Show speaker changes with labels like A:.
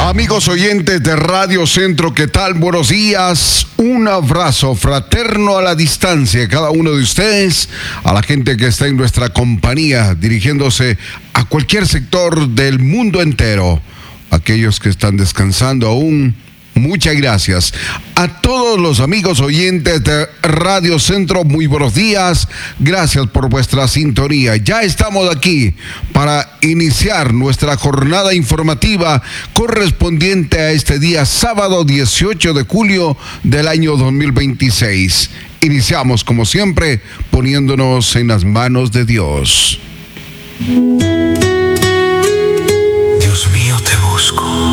A: Amigos oyentes de Radio Centro, ¿qué tal? Buenos días. Un abrazo fraterno a la distancia, cada uno de ustedes, a la gente que está en nuestra compañía, dirigiéndose a cualquier sector del mundo entero. Aquellos que están descansando aún, muchas gracias. A todos los amigos oyentes de Radio Centro, muy buenos días. Gracias por vuestra sintonía. Ya estamos aquí para iniciar nuestra jornada informativa correspondiente a este día sábado 18 de julio del año 2026. Iniciamos como siempre poniéndonos en las manos de Dios.